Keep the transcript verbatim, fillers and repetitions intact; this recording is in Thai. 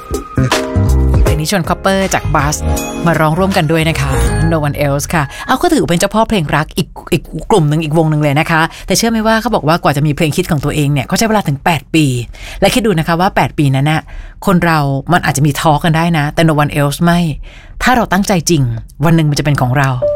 ชวนคอปเปอร์จากบัสมาร้องร่วมกันด้วยนะคะ No One Else ค่ะเอาก็ถือเป็นเจ้าพ่อเพลงรักอีกอีกกลุ่มหนึ่งอีกวงหนึ่งเลยนะคะแต่เชื่อไหมว่าเขาบอกว่ากว่าจะมีเพลงคิดของตัวเองเนี่ยเขาใช้เวลาถึงแปดปีและคิดดูนะคะว่าแปดปีนั้นน่ะคนเรามันอาจจะมีท้อกันได้นะแต่ No One Else ไม่ถ้าเราตั้งใจจริงวันหนึ่งมันจะเป็นของเรา